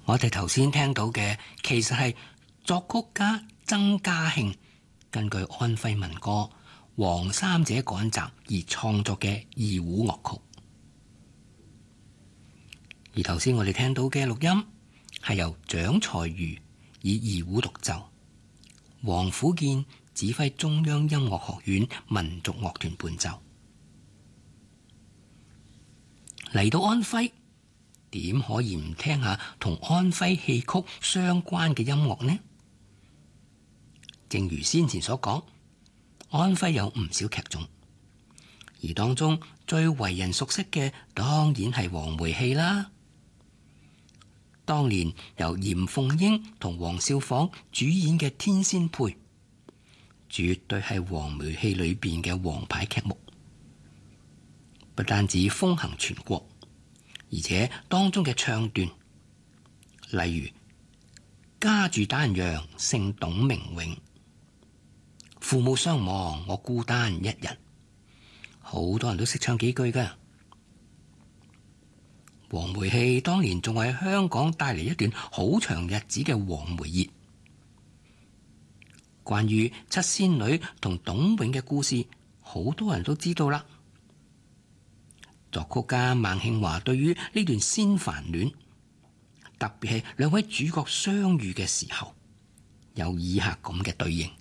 我哋頭先聽到嘅其實係作曲家曾家慶根據安徽民歌《黃三姐趕集》而創作嘅二胡樂曲，而頭先我哋聽到嘅錄音係由蔣才瑜以二胡獨奏，黃甫健指揮中央音樂學院民族樂團伴奏。嚟到安徽，點可以唔聽下同安徽戲曲相關嘅音樂呢？正如先前所講，安徽有唔少劇種，而當中最為人熟悉嘅當然係黃梅戲啦。當年由嚴鳳英同黃少舫主演嘅《天仙配》，絕對係黃梅戲裏邊嘅王牌劇目，不單止風行全國，而且當中嘅唱段，例如家住丹陽姓董名永，父母雙亡我孤單一人，好多人都識唱幾句㗎。黃梅戲當年仲為香港帶嚟一段好長日子嘅黃梅熱。關於七仙女同董永嘅故事，好多人都知道啦。作曲家孟慶華對於呢段仙凡戀，特別係兩位主角相遇嘅時候，有以下咁嘅對應。